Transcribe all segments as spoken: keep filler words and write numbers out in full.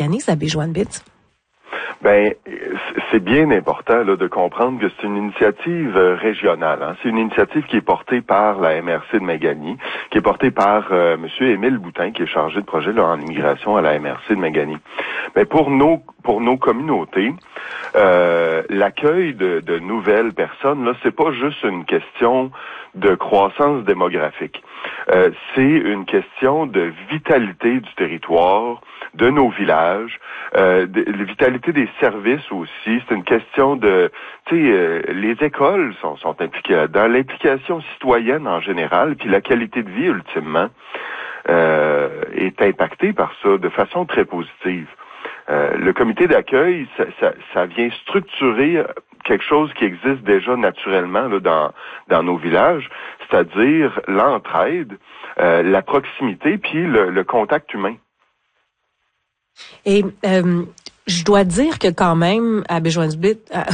s'organise à Baie-Joinville? Ben, c'est bien important là, de comprendre que c'est une initiative euh, régionale. Hein. C'est une initiative qui est portée par la M R C de Magani, qui est portée par euh, M. Émile Boutin, qui est chargé de projet là, en immigration à la M R C de Magani. Mais pour nos pour nos communautés, euh, l'accueil de, de nouvelles personnes, là, c'est pas juste une question de croissance démographique. Euh, c'est une question de vitalité du territoire, de nos villages, euh, de, de vitalité des services aussi. C'est une question de, tu sais, euh, les écoles sont, sont impliquées là-dedans, l'implication citoyenne en général, puis la qualité de vie ultimement euh, est impactée par ça de façon très positive. Euh, le comité d'accueil, ça, ça, ça vient structurer quelque chose qui existe déjà naturellement là, dans, dans nos villages, c'est-à-dire l'entraide, euh, la proximité, puis le, le contact humain. Et euh, je dois dire que quand même, à Baie-Joinville,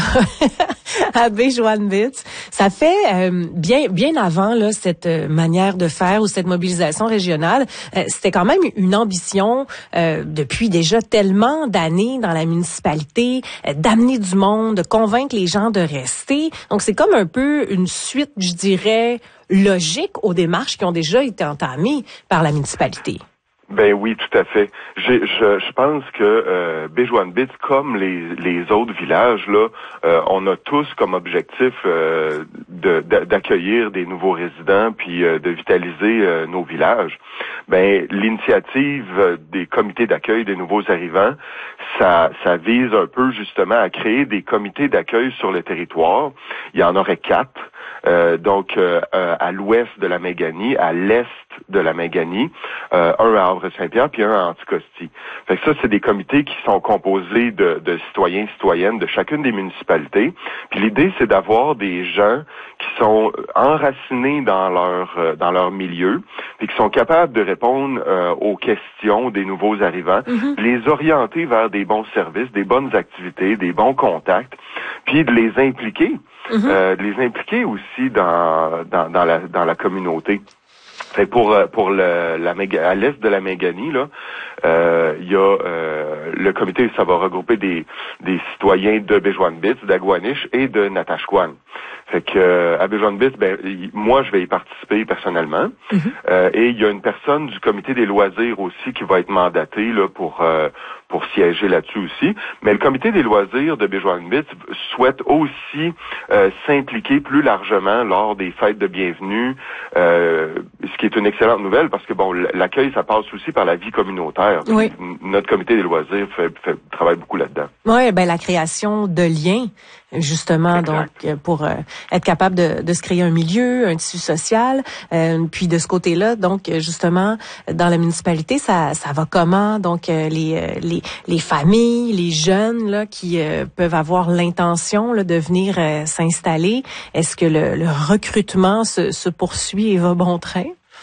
à Baie-Joinville, ça fait euh, bien bien avant là cette manière de faire ou cette mobilisation régionale, euh, c'était quand même une ambition euh, depuis déjà tellement d'années dans la municipalité, euh, d'amener du monde, de convaincre les gens de rester. Donc c'est comme un peu une suite, je dirais, logique aux démarches qui ont déjà été entamées par la municipalité. Ben oui, tout à fait. J'ai, je, je pense que euh, Baie-Joinville, comme les, les autres villages, là, euh, on a tous comme objectif euh, de, d'accueillir des nouveaux résidents puis euh, de vitaliser euh, nos villages. Ben l'initiative des comités d'accueil des nouveaux arrivants, ça, ça vise un peu justement à créer des comités d'accueil sur le territoire. Il y en aurait quatre. Euh, donc euh, à l'ouest de la Méganie, à l'est de la Méganie, euh, un à Havre-Saint-Pierre puis un à Anticosti. Fait que ça, c'est des comités qui sont composés de, de citoyens et citoyennes de chacune des municipalités. Puis l'idée, c'est d'avoir des gens qui sont enracinés dans leur dans leur milieu, puis qui sont capables de répondre euh, aux questions des nouveaux arrivants, mm-hmm. les orienter vers des bons services, des bonnes activités, des bons contacts, puis de les impliquer. Mm-hmm. Euh, de les impliquer aussi dans dans, dans la dans la communauté. Fait pour pour le la méga, à l'est de la Méganie là, euh, il y a euh, le comité, ça va regrouper des des citoyens de Baie-Joinville, d'Aguaniche et de Natashquan. Fait que euh, à Baie-Joinville, ben y, moi je vais y participer personnellement. Mm-hmm. Euh, et il y a une personne du comité des loisirs aussi qui va être mandatée là pour euh, pour siéger là-dessus aussi. Mais le comité des loisirs de Baie-Joinville souhaite aussi euh, s'impliquer plus largement lors des fêtes de bienvenue, euh, ce qui est une excellente nouvelle parce que bon, l'accueil, ça passe aussi par la vie communautaire. Oui. Notre comité des loisirs fait, fait travaille beaucoup là-dedans. Oui, ben la création de liens, justement, exact. donc pour euh, être capable de, de se créer un milieu, un tissu social, euh, puis de ce côté-là, donc justement, dans la municipalité, ça ça va comment? Donc euh, les les les familles, les jeunes là qui euh, peuvent avoir l'intention là, de venir euh, s'installer, est-ce que le, le recrutement se, se poursuit et va bon train?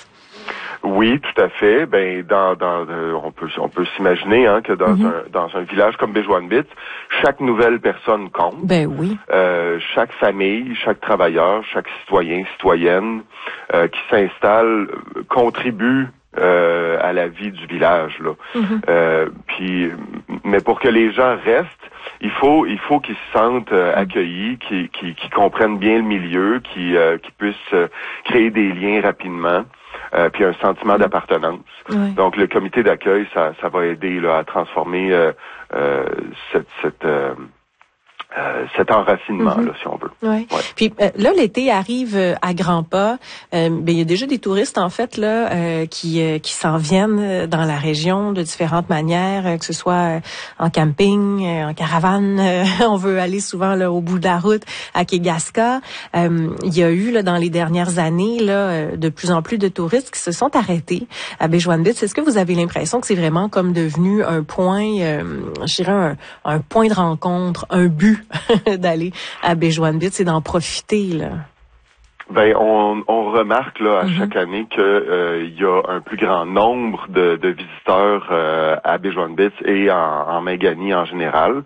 Oui, tout à fait. Ben, dans, dans, euh, on peut, on peut s'imaginer hein, que dans mm-hmm. un, dans un village comme Baie-Joinville, chaque nouvelle personne compte. Ben oui. Euh, chaque famille, chaque travailleur, chaque citoyen, citoyenne euh, qui s'installe contribue euh, à la vie du village. Là. Mm-hmm. Euh, puis, mais pour que les gens restent, il faut, il faut qu'ils se sentent euh, accueillis, qu'ils, qu'ils, qu'ils comprennent bien le milieu, qu'ils, euh, qu'ils puissent euh, créer des liens rapidement. Euh, puis un sentiment d'appartenance. Oui. Donc le comité d'accueil, ça, ça va aider là, à transformer euh, euh, cette, cette euh, Euh, cet enracinement, mm-hmm. là, si on veut. Ouais. Ouais. Puis euh, là, l'été arrive euh, à grands pas. Euh, ben il y a déjà des touristes en fait là euh, qui euh, qui s'en viennent dans la région de différentes manières, euh, que ce soit euh, en camping, euh, en caravane. Euh, on veut aller souvent là au bout de la route à Kegaska. Euh, il y a eu là dans les dernières années là euh, de plus en plus de touristes qui se sont arrêtés à Baie-Joinville. Est-ce que vous avez l'impression que c'est vraiment comme devenu un point, euh, je dirais un, un point de rencontre, un but d'aller à Baie-Joinville, c'est d'en profiter, là? Ben, on, on remarque, là, à mm-hmm. chaque année que euh, il y a un plus grand nombre de, de visiteurs euh, à Baie-Joinville et en, en Méganie en général.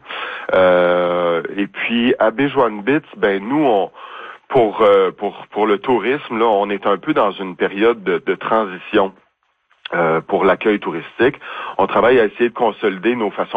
Euh, et puis, à Baie-Joinville, ben, nous, on pour, euh, pour, pour le tourisme, là, on est un peu dans une période de, de transition. Euh, pour l'accueil touristique. On travaille à essayer de consolider nos façons